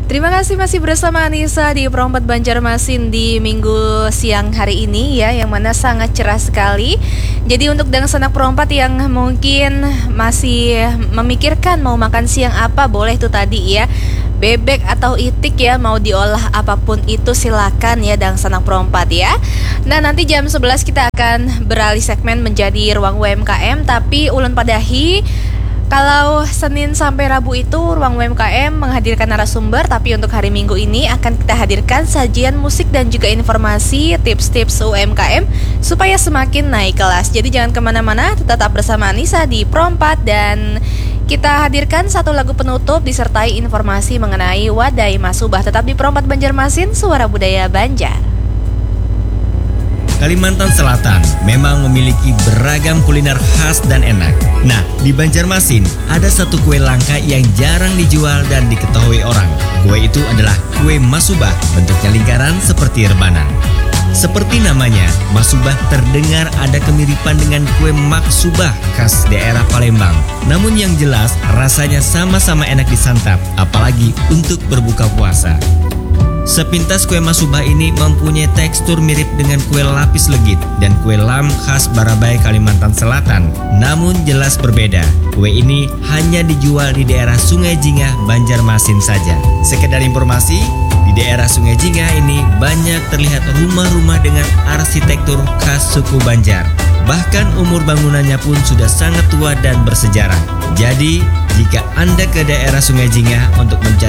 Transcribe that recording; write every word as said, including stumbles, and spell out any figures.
Terima kasih masih bersama Anissa di Perompat Banjarmasin di minggu siang hari ini ya, yang mana sangat cerah sekali. Jadi untuk dan sanak perompat yang mungkin masih memikirkan mau makan siang apa, boleh tuh tadi ya, bebek atau itik ya, mau diolah apapun itu silakan ya dan sanak perompat ya. Nah nanti jam sebelas kita akan beralih segmen menjadi ruang U M K M, tapi ulun padahi kalau Senin sampai Rabu itu ruang U M K M menghadirkan narasumber, tapi untuk hari Minggu ini akan kita hadirkan sajian musik dan juga informasi tips-tips U M K M supaya semakin naik kelas. Jadi jangan kemana-mana, tetap bersama Anissa di Perompat, dan kita hadirkan satu lagu penutup disertai informasi mengenai Wadai Masubah. Tetap di Perompat Banjarmasin, suara budaya Banjar. Kalimantan Selatan memang memiliki beragam kuliner khas dan enak. Nah, di Banjarmasin ada satu kue langka yang jarang dijual dan diketahui orang. Kue itu adalah kue masubah, bentuknya lingkaran seperti rebana. Seperti namanya, masubah terdengar ada kemiripan dengan kue maksubah khas daerah Palembang. Namun yang jelas rasanya sama-sama enak disantap, apalagi untuk berbuka puasa. Sepintas kue masubah ini mempunyai tekstur mirip dengan kue lapis legit dan kue lam khas Barabai, Kalimantan Selatan. Namun jelas berbeda. Kue ini hanya dijual di daerah Sungai Jingah, Banjarmasin saja. Sekedar informasi, di daerah Sungai Jingah ini banyak terlihat rumah-rumah dengan arsitektur khas suku Banjar. Bahkan umur bangunannya pun sudah sangat tua dan bersejarah. Jadi, jika Anda ke daerah Sungai Jingah untuk mencari